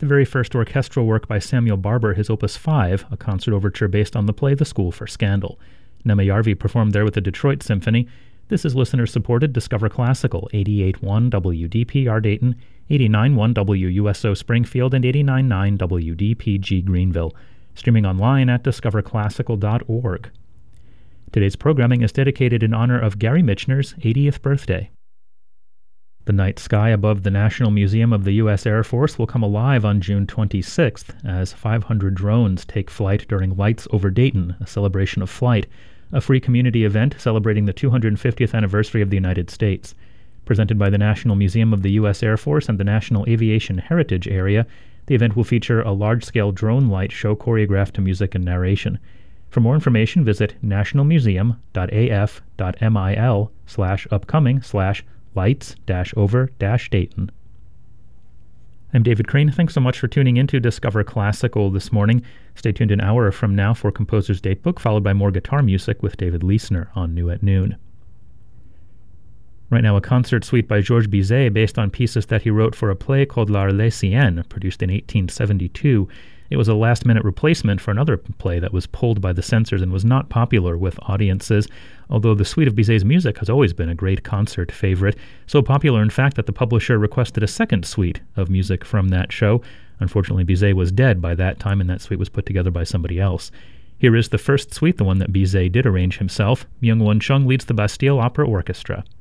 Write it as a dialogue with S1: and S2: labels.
S1: the very first orchestral work by Samuel Barber, his Opus 5, a concert overture based on the play The School for Scandal. Nema Yarvi performed there with the Detroit Symphony. This is listener-supported Discover Classical, 88.1 WDPR Dayton, 89.1 WUSO Springfield, and 89.9 WDPG Greenville. Streaming online at discoverclassical.org. Today's programming is dedicated in honor of Gary Michener's 80th birthday. The night sky above the National Museum of the U.S. Air Force will come alive on June 26th as 500 drones take flight during Lights Over Dayton, a celebration of flight, a free community event celebrating the 250th anniversary of the United States. Presented by the National Museum of the U.S. Air Force and the National Aviation Heritage Area, the event will feature a large-scale drone light show choreographed to music and narration. For more information, visit nationalmuseum.af.mil/upcoming/lights-over-Dayton. I'm David Crane. Thanks so much for tuning in to Discover Classical this morning. Stay tuned an hour from now for Composer's Datebook, followed by more guitar music with David Leisner on New at Noon. Right now, a concert suite by Georges Bizet based on pieces that he wrote for a play called L'Arlésienne, produced in 1872. It was a last-minute replacement for another play that was pulled by the censors and was not popular with audiences, although the suite of Bizet's music has always been a great concert favorite, so popular in fact that the publisher requested a second suite of music from that show. Unfortunately, Bizet was dead by that time, and that suite was put together by somebody else. Here is the first suite, the one that Bizet did arrange himself. Myung-Whun Chung leads the Bastille Opera Orchestra.